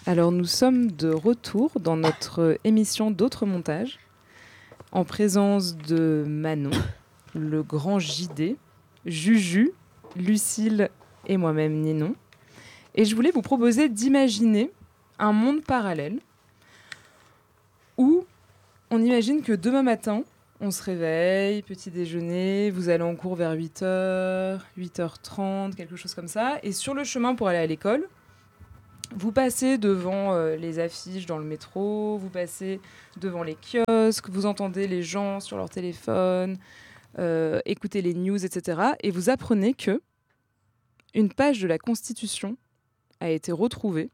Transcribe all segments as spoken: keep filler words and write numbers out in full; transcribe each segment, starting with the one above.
Alors nous sommes de retour dans notre émission d'Autres montages, en présence de Manon, le grand J D, Juju, Lucille et moi-même Ninon. Et je voulais vous proposer d'imaginer un monde parallèle où on imagine que demain matin, on se réveille, petit déjeuner, vous allez en cours vers huit heures, huit heures trente, quelque chose comme ça. Et sur le chemin pour aller à l'école, vous passez devant euh, les affiches dans le métro, vous passez devant les kiosques, vous entendez les gens sur leur téléphone, euh, écoutez les news, et cetera. Et vous apprenez que une page de la Constitution a été retrouvée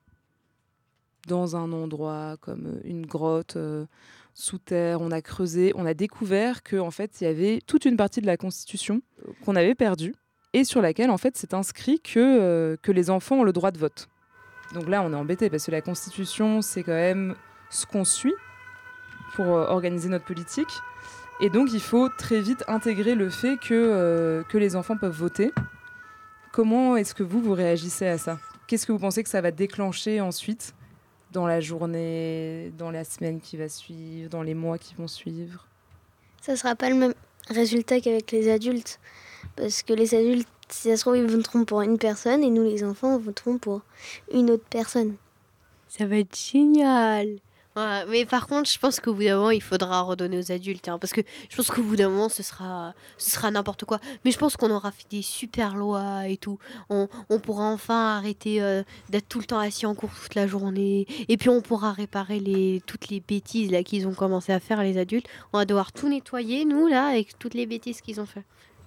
dans un endroit comme une grotte euh, sous terre. On a creusé, on a découvert qu'en fait, il y avait toute une partie de la Constitution qu'on avait perdue et sur laquelle en fait, c'est inscrit que, euh, que les enfants ont le droit de vote. Donc là, on est embêté parce que la Constitution, c'est quand même ce qu'on suit pour euh, organiser notre politique. Et donc, il faut très vite intégrer le fait que, euh, que les enfants peuvent voter. Comment est-ce que vous, vous réagissez à ça ? Qu'est-ce que vous pensez que ça va déclencher ensuite dans la journée, dans la semaine qui va suivre, dans les mois qui vont suivre ? Ça ne sera pas le même résultat qu'avec les adultes. Parce que les adultes, si ça se trouve, ils voteront pour une personne et nous, les enfants, voterons pour une autre personne. Ça va être génial. Ouais, mais par contre, je pense qu'au bout d'un moment, il faudra redonner aux adultes. Hein, parce que je pense qu'au bout d'un moment, ce sera, ce sera n'importe quoi. Mais je pense qu'on aura fait des super lois et tout. On, on pourra enfin arrêter euh, d'être tout le temps assis en cours toute la journée. Et puis, on pourra réparer les, toutes les bêtises là, qu'ils ont commencé à faire, les adultes. On va devoir tout nettoyer, nous, là, avec toutes les bêtises qu'ils ont fait.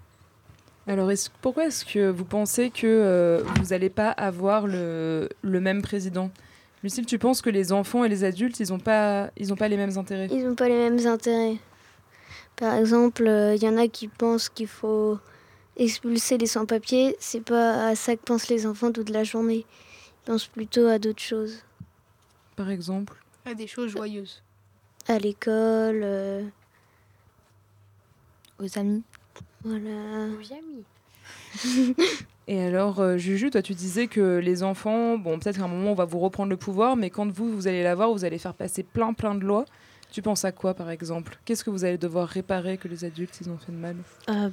Alors, est-ce, pourquoi est-ce que vous pensez que euh, vous n'allez pas avoir le, le même président ? Lucille, tu penses que les enfants et les adultes, ils n'ont pas, ils ont pas les mêmes intérêts ? Ils n'ont pas les mêmes intérêts. Par exemple, il euh, y en a qui pensent qu'il faut expulser les sans-papiers. C'est pas à ça que pensent les enfants toute la journée. Ils pensent plutôt à d'autres choses. Par exemple ? À des choses joyeuses. À l'école. Euh... Aux amis. Voilà. Aux amis. Et alors, euh, Juju, toi, tu disais que les enfants, bon, peut-être qu'à un moment, on va vous reprendre le pouvoir, mais quand vous, vous allez l'avoir, vous allez faire passer plein, plein de lois. Tu penses à quoi, par exemple ? Qu'est-ce que vous allez devoir réparer que les adultes, ils ont fait de mal ? euh...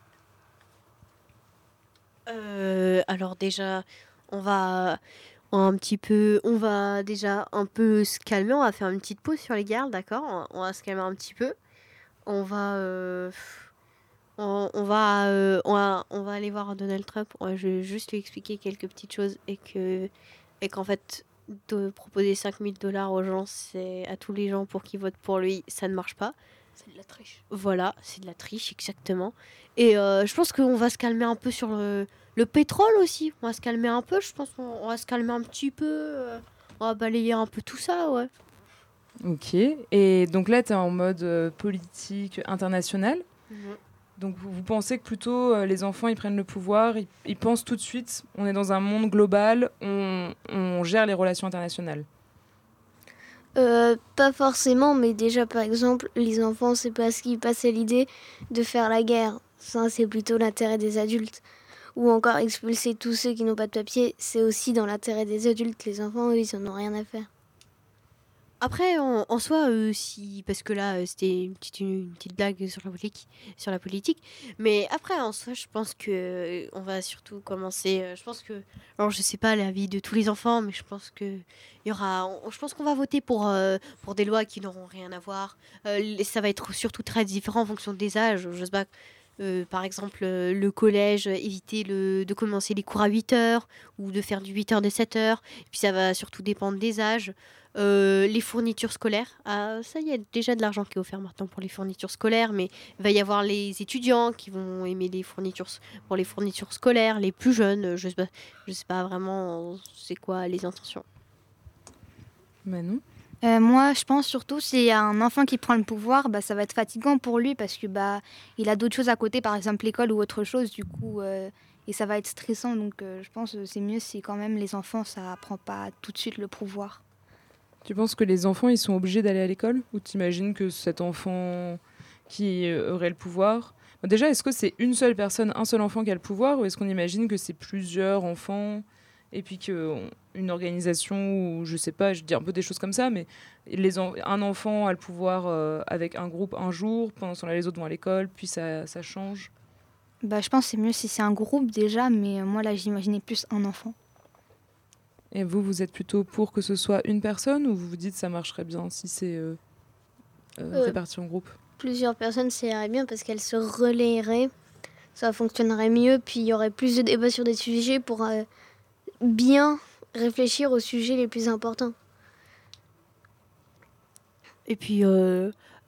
Euh, alors déjà, on va un petit peu, on va déjà un peu se calmer. On va faire une petite pause sur les gardes, d'accord ? On, on va se calmer un petit peu. On va... Euh... On, on, va, euh, on, va, on va aller voir Donald Trump. Je vais juste lui expliquer quelques petites choses et, que, et qu'en fait, de proposer cinq mille dollars aux gens, c'est à tous les gens pour qu'ils votent pour lui, ça ne marche pas. C'est de la triche. Voilà, c'est de la triche, exactement. Et euh, je pense qu'on va se calmer un peu sur le, le pétrole aussi. On va se calmer un peu, je pense qu'on on va se calmer un petit peu. Euh, on va balayer un peu tout ça, ouais. Ok. Et donc là, tu es en mode euh, politique internationale. Mmh. Donc vous, vous pensez que plutôt euh, les enfants ils prennent le pouvoir, ils, ils pensent tout de suite, on est dans un monde global, on, on gère les relations internationales. Euh, pas forcément, mais déjà par exemple, les enfants, c'est parce qu'ils passaient l'idée de faire la guerre. Ça, c'est plutôt l'intérêt des adultes. Ou encore expulser tous ceux qui n'ont pas de papier, c'est aussi dans l'intérêt des adultes. Les enfants, eux, ils en ont rien à faire. Après, en, en soi, euh, si, parce que là, euh, c'était une petite, une, une petite blague sur la politique, sur la politique. Mais après, en soi, je pense que euh, on va surtout commencer. Euh, je pense que, alors, je sais pas l'avis de tous les enfants, mais je pense que il y aura. On, je pense qu'on va voter pour euh, pour des lois qui n'auront rien à voir. Euh, les- ça va être surtout très différent en fonction des âges. Je sais pas. Euh, par exemple, euh, le collège, euh, éviter le, de commencer les cours à huit heures ou de faire du huit heures de sept heures. Et puis ça va surtout dépendre des âges. Euh, les fournitures scolaires, ah, ça, il y a déjà de l'argent qui est offert maintenant pour les fournitures scolaires, mais il va y avoir les étudiants qui vont aimer les fournitures pour les fournitures scolaires, les plus jeunes, je sais pas, je sais pas vraiment c'est quoi les intentions. Manon ? Euh, moi, je pense surtout s'il y a un enfant qui prend le pouvoir, bah, ça va être fatigant pour lui parce que bah, il a d'autres choses à côté, par exemple l'école ou autre chose, du coup, euh, et ça va être stressant. Donc, euh, je pense que c'est mieux si quand même les enfants, ça prend pas tout de suite le pouvoir. Tu penses que les enfants ils sont obligés d'aller à l'école ? Ou t'imagines que cet enfant qui euh, aurait le pouvoir... Bon, déjà, est-ce que c'est une seule personne, un seul enfant qui a le pouvoir ? Ou est-ce qu'on imagine que c'est plusieurs enfants ? et puis qu'une organisation où, je sais pas, je dis un peu des choses comme ça, mais les en- un enfant a le pouvoir euh, avec un groupe un jour, pendant ce temps-là les autres vont à l'école, puis ça, ça change. Bah, je pense que c'est mieux si c'est un groupe déjà, mais euh, moi là j'imaginais plus un enfant. Et vous, vous êtes plutôt pour que ce soit une personne ou vous vous dites ça marcherait bien si c'est euh, euh, Euh, réparti en groupe? Plusieurs personnes, ça irait bien parce qu'elles se relayeraient. Ça fonctionnerait mieux, puis il y aurait plus de débats sur des sujets pour euh, bien réfléchir aux sujets les plus importants. Et puis, euh,